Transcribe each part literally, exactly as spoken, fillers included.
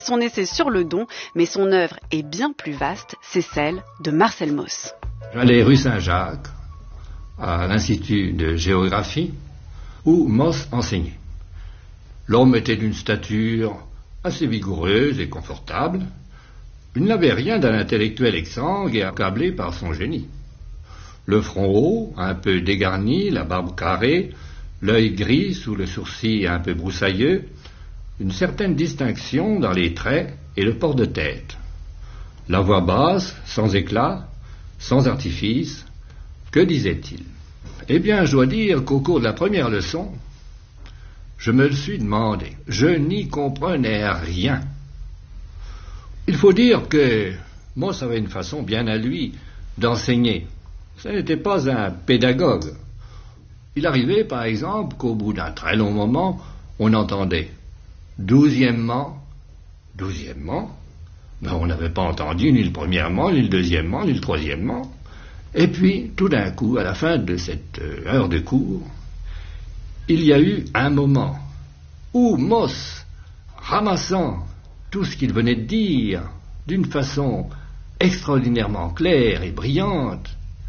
Son essai sur le don, mais son œuvre est bien plus vaste, c'est celle de Marcel Mauss. J'allais rue Saint-Jacques, à l'Institut de géographie, où Mauss enseignait. L'homme était d'une stature assez vigoureuse et confortable. Il n'avait rien d'un intellectuel exsangue et accablé par son génie. Le front haut, un peu dégarni, la barbe carrée, l'œil gris sous le sourcil un peu broussailleux, une certaine distinction dans les traits et le port de tête. La voix basse, sans éclat, sans artifice. Que disait-il? Eh bien, je dois dire qu'au cours de la première leçon, je me le suis demandé. Je n'y comprenais rien. Il faut dire que Mauss avait une façon bien à lui d'enseigner. Ce n'était pas un pédagogue. Il arrivait, par exemple, qu'au bout d'un très long moment, on entendait douzièmement, douzièmement, ben, on n'avait pas entendu ni le premièrement, ni le deuxièmement, ni le troisièmement. Et puis, tout d'un coup, à la fin de cette heure de cours, il y a eu un moment où Mauss, ramassant tout ce qu'il venait de dire d'une façon extraordinairement claire et brillante,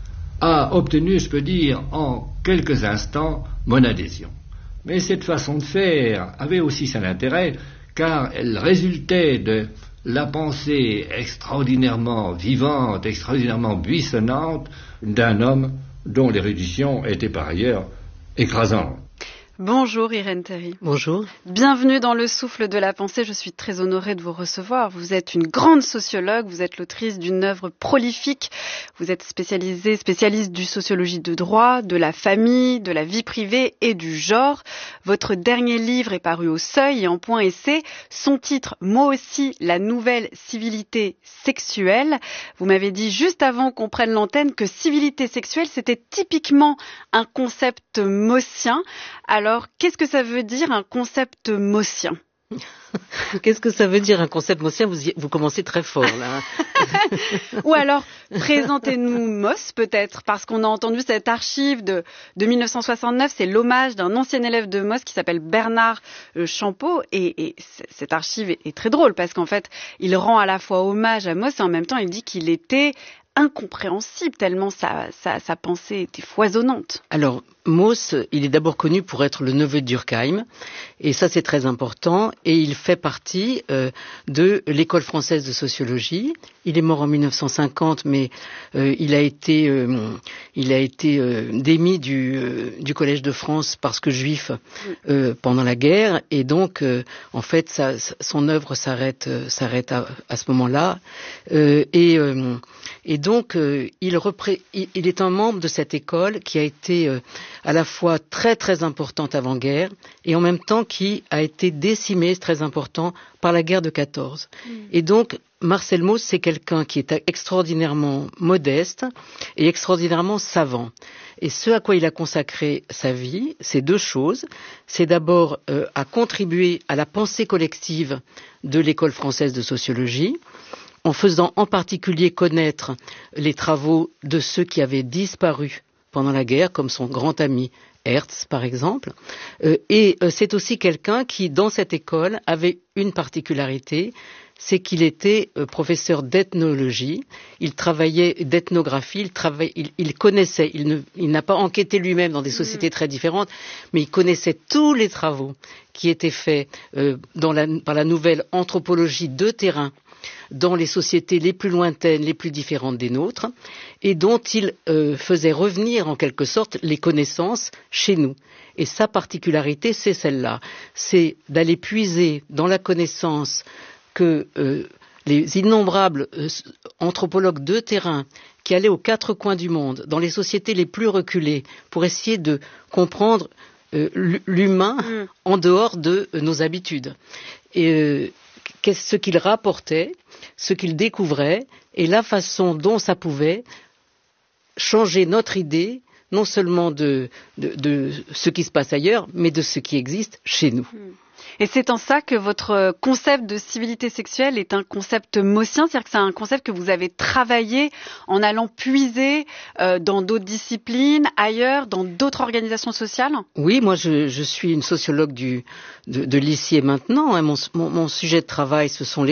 a obtenu, je peux dire, en quelques instants, mon adhésion. Mais cette façon de faire avait aussi son intérêt, car elle résultait de la pensée extraordinairement vivante, extraordinairement buissonnante d'un homme dont l'érudition était par ailleurs écrasante. Bonjour Irène Théry. Bonjour. Bienvenue dans le souffle de la pensée, je suis très honorée de vous recevoir. Vous êtes une grande sociologue, vous êtes l'autrice d'une œuvre prolifique, vous êtes spécialisée, spécialiste du sociologie de droit, de la famille, de la vie privée et du genre. Votre dernier livre est paru au Seuil et en Point Essai. Son titre, Moi aussi, la nouvelle civilité sexuelle. Vous m'avez dit juste avant qu'on prenne l'antenne que civilité sexuelle, c'était typiquement un concept maussien. Alors, qu'est-ce que ça veut dire un concept maussien? Qu'est-ce que ça veut dire un concept maussien? vous, y, vous commencez très fort, là. Ou alors, présentez-nous Mauss, peut-être, parce qu'on a entendu cette archive de, de mille neuf cent soixante-neuf, c'est l'hommage d'un ancien élève de Mauss qui s'appelle Bernard euh, Champeau, et, et cette archive est, est très drôle, parce qu'en fait, il rend à la fois hommage à Mauss, et en même temps, il dit qu'il était incompréhensible, tellement sa, sa, sa pensée était foisonnante. Alors, Mauss, il est d'abord connu pour être le neveu de Durkheim, et ça c'est très important, et il fait partie euh, de l'école française de sociologie. Il est mort en mille neuf cent cinquante, mais euh, il a été, euh, il a été euh, démis du, euh, du Collège de France parce que juif euh, pendant la guerre, et donc euh, en fait ça, son œuvre s'arrête, euh, s'arrête à, à ce moment-là, euh, et, euh, et donc euh, il, repré- il, il est un membre de cette école qui a été euh, à la fois très très importante avant-guerre et en même temps qui a été décimée, c'est très important, par la guerre de quatorze. Mmh. Et donc Marcel Mauss, c'est quelqu'un qui est extraordinairement modeste et extraordinairement savant. Et ce à quoi il a consacré sa vie, c'est deux choses. C'est d'abord euh, à contribuer à la pensée collective de l'école française de sociologie, en faisant en particulier connaître les travaux de ceux qui avaient disparu pendant la guerre, comme son grand ami Hertz, par exemple. Euh, et euh, c'est aussi quelqu'un qui, dans cette école, avait une particularité, c'est qu'il était euh, professeur d'ethnologie, il travaillait d'ethnographie, il, travaillait, il, il connaissait, il, ne, il n'a pas enquêté lui-même dans des sociétés très différentes, mais il connaissait tous les travaux qui étaient faits euh, dans la, par la nouvelle anthropologie de terrain dans les sociétés les plus lointaines, les plus différentes des nôtres, et dont il euh, faisait revenir en quelque sorte les connaissances chez nous. Et sa particularité, c'est celle-là, c'est d'aller puiser dans la connaissance que euh, les innombrables euh, anthropologues de terrain qui allaient aux quatre coins du monde, dans les sociétés les plus reculées, pour essayer de comprendre euh, l'humain mmh. en dehors de euh, nos habitudes. Et euh, qu'est-ce ce qu'il rapportait, ce qu'il découvrait, et la façon dont ça pouvait changer notre idée, non seulement de, de, de ce qui se passe ailleurs, mais de ce qui existe chez nous. Et c'est en ça que votre concept de civilité sexuelle est un concept maussien, c'est-à-dire que c'est un concept que vous avez travaillé en allant puiser euh, dans d'autres disciplines, ailleurs, dans d'autres organisations sociales? Oui, moi je, je suis une sociologue du, de, de l'ici et maintenant. Hein. Mon, mon, mon sujet de travail, ce sont les